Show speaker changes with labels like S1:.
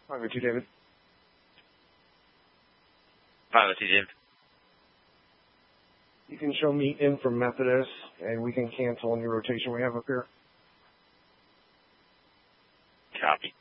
S1: Pilot 2, David.
S2: Pilot 2, David.
S1: You can show me in from Methodist, and we can cancel any rotation we have up here.
S2: Copy.